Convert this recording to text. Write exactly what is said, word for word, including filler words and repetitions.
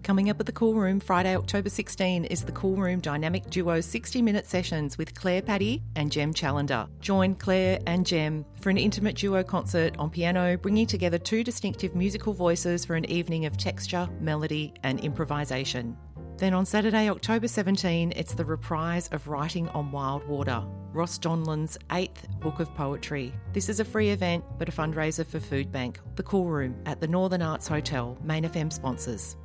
Coming up at the Cool Room Friday, October sixteenth is the Cool Room Dynamic Duo sixty minute sessions with Claire Paddy and Jem Challender. Join Claire and Jem for an intimate duo concert on piano, bringing together two distinctive musical voices for an evening of texture, melody and improvisation. Then on Saturday, October seventeenth, it's the reprise of Writing on Wild Water, Ross Donlan's eighth book of poetry. This is a free event but a fundraiser for Food Bank. The Cool Room at the Northern Arts Hotel, Main F M sponsors.